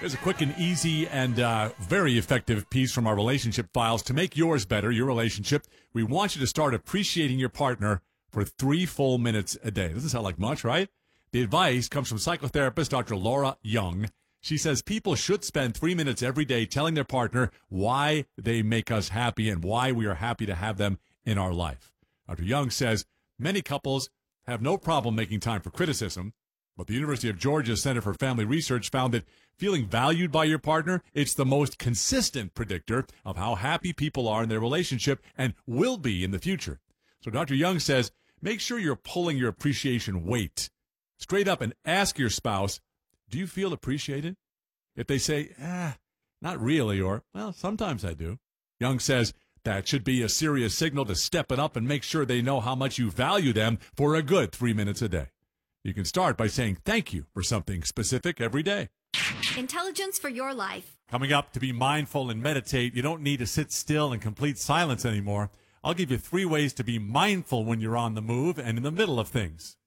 Here's a quick and easy and very effective piece from our relationship files. To make yours better, your relationship, we want you to start appreciating your partner for 3 full minutes a day. Doesn't sound like much, right? The advice comes from psychotherapist Dr. Laura Young. She says people should spend 3 minutes every day telling their partner why they make us happy and why we are happy to have them in our life. Dr. Young says many couples have no problem making time for criticism, but the University of Georgia Center for Family Research found that feeling valued by your partner, it's the most consistent predictor of how happy people are in their relationship and will be in the future. So Dr. Young says, make sure you're pulling your appreciation weight straight up and ask your spouse, do you feel appreciated? If they say, not really, or, well, sometimes I do. Young says that should be a serious signal to step it up and make sure they know how much you value them for a good 3 minutes a day. You can start by saying thank you for something specific every day. Intelligence for your life. Coming up, to be mindful and meditate, you don't need to sit still in complete silence anymore. I'll give you 3 ways to be mindful when you're on the move and in the middle of things.